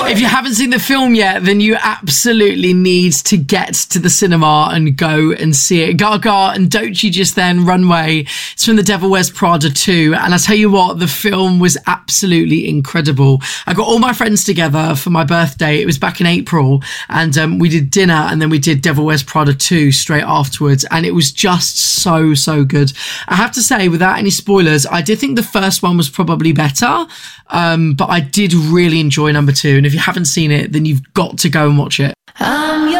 If you haven't seen the film yet, then you absolutely need to get to the cinema and go and see it. Gaga and Doechii Just Then, Runway. It's from The Devil Wears Prada 2. And I tell you what, the film was absolutely incredible. I got all my friends together for my birthday. It was back in April. And we did dinner and then we did Devil Wears Prada 2 straight afterwards. And it was just so good. I have to say, without any spoilers, I did think the first one was probably better. But I did really enjoy number 2. And if you haven't seen it, then you've got to go and watch it.